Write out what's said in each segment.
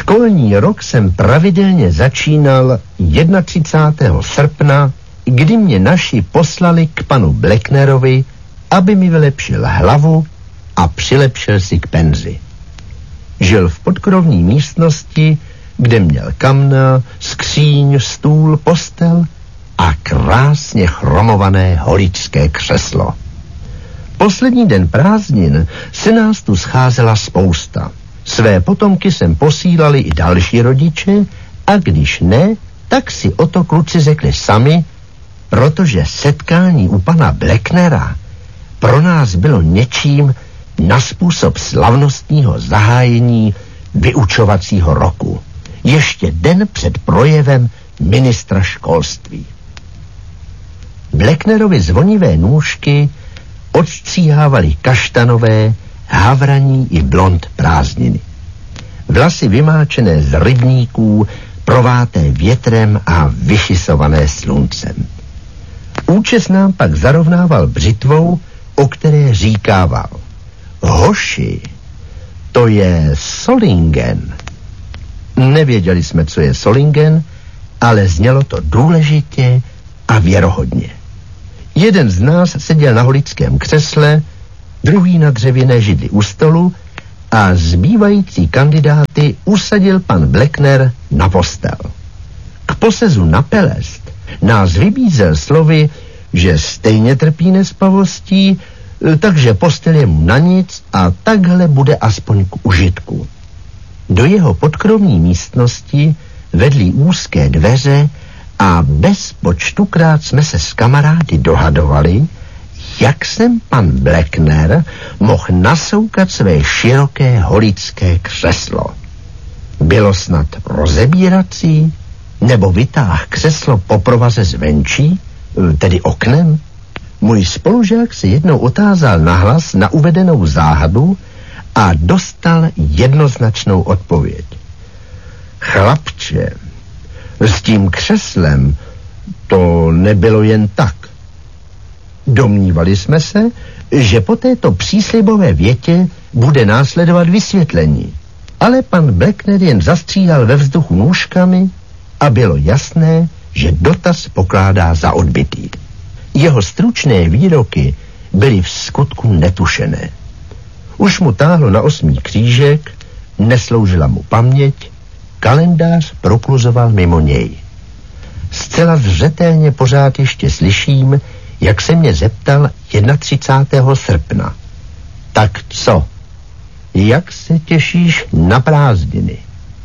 Školní rok jsem pravidelně začínal 31. srpna, kdy mě naši poslali k panu Blacknerovi, aby mi vylepšil hlavu a přilepšil si k penzi. Žil v podkrovní místnosti, kde měl kamna, skříň, stůl, postel a krásně chromované holičské křeslo. Poslední den prázdnin se nás tu scházela spousta. Své potomky sem posílali i další rodiče a když ne, tak si o to kluci řekli sami, protože setkání u pana Blacknera pro nás bylo něčím na způsob slavnostního zahájení vyučovacího roku. Ještě den před projevem ministra školství. Blacknerovi zvonivé nůžky odstříhávaly kaštanové, havraní i blond prázdniny. Vlasy vymáčené z rybníků, prováté větrem a vyšisované sluncem. Účes nám pak zarovnával břitvou, o které říkával: hoši, to je Solingen. Nevěděli jsme, co je Solingen, ale znělo to důležitě a věrohodně. Jeden z nás seděl na holičském křesle, druhý na dřevěné židli u stolu a zbývající kandidáty usadil pan Blackner na postel. K posezu na pelest nás vybízel slovy, že stejně trpí nespavostí, takže postel je mu na nic a takhle bude aspoň k užitku. Do jeho podkrovní místnosti vedly úzké dveře a bezpočtukrát jsme se s kamarády dohadovali, jak jsem pan Blackner mohl nasoukat své široké holičské křeslo. Bylo snad rozebírací, nebo vytáhl křeslo po provaze zvenčí, tedy oknem? Můj spolužák se jednou otázal nahlas na uvedenou záhadu a dostal jednoznačnou odpověď. Chlapče, s tím křeslem to nebylo jen tak. Domnívali jsme se, že po této příslibové větě bude následovat vysvětlení, ale pan Blackner jen zastříhal ve vzduchu nůžkami a bylo jasné, že dotaz pokládá za odbytý. Jeho stručné výroky byly v skutku netušené. Už mu táhlo na 8. křížek, nesloužila mu paměť, kalendář prokluzoval mimo něj. Zcela zřetelně pořád ještě slyším, jak se mě zeptal 31. srpna. Tak co? Jak se těšíš na prázdniny?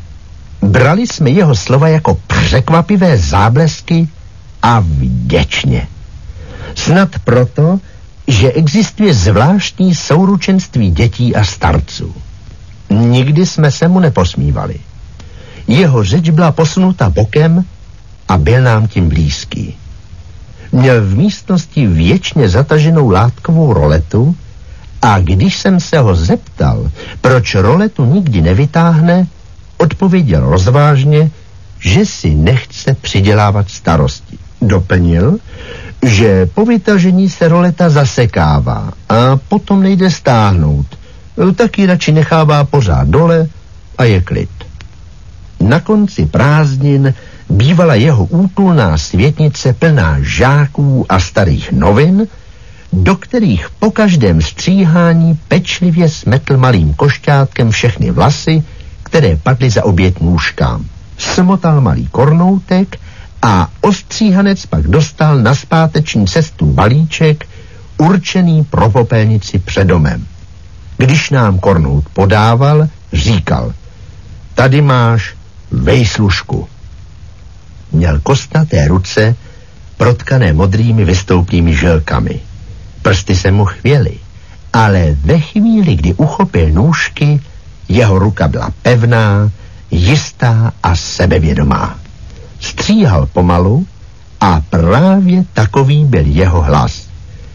Brali jsme jeho slova jako překvapivé záblesky a vděčně. Snad proto, že existuje zvláštní souručenství dětí a starců. Nikdy jsme se mu neposmívali. Jeho řeč byla posunuta bokem a byl nám tím blízký. Měl v místnosti věčně zataženou látkovou roletu a když jsem se ho zeptal, proč roletu nikdy nevytáhne, odpověděl rozvážně, že si nechce přidělávat starosti. Doplnil, že po vytažení se roleta zasekává a potom nejde stáhnout. Taky radši nechává pořád dole a je klid. Na konci prázdnin bývala jeho útulná světnice plná žáků a starých novin, do kterých po každém stříhání pečlivě smetl malým košťátkem všechny vlasy, které padly za oběť nůžkám. Smotal malý kornoutek a ostříhanec pak dostal na zpáteční cestu balíček určený pro popelnici před domem. Když nám kornout podával, říkal: tady máš vejslužku. Měl kostnaté ruce, protkané modrými vystouplými žilkami. Prsty se mu chvěly, ale ve chvíli, kdy uchopil nůžky, jeho ruka byla pevná, jistá a sebevědomá. Stříhal pomalu a právě takový byl jeho hlas.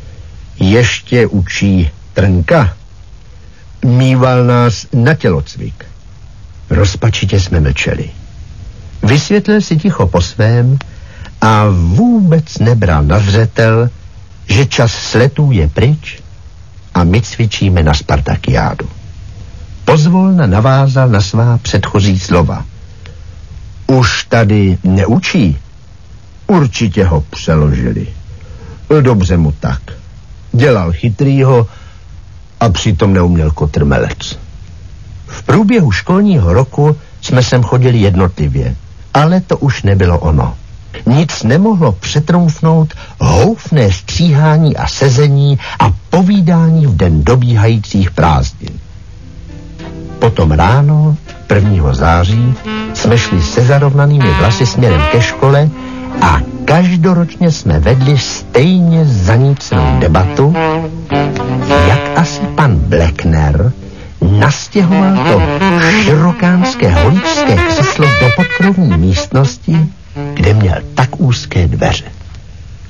Ještě učí Trnka. Míval nás na tělocvik. Rozpačitě jsme mlčeli. Vysvětlil si ticho po svém a vůbec nebral na zřetel, že čas sletů je pryč a my cvičíme na Spartakiádu. pozvolna navázal na svá předchozí slova. Už tady neučí? Určitě ho přeložili. Dobře mu tak. Dělal chytrýho a přitom neuměl kotrmelec. V průběhu školního roku jsme sem chodili jednotlivě, ale to už nebylo ono. Nic nemohlo přetrumfnout houfné stříhání a sezení a povídání v den dobíhajících prázdnin. Potom ráno, 1. září, jsme šli se zarovnanými vlasy směrem ke škole a každoročně jsme vedli stejně zanícenou debatu, jak asi pan Blackner nastěhoval to širokánské holičské křeslo do podkrovní místnosti, kde měl tak úzké dveře.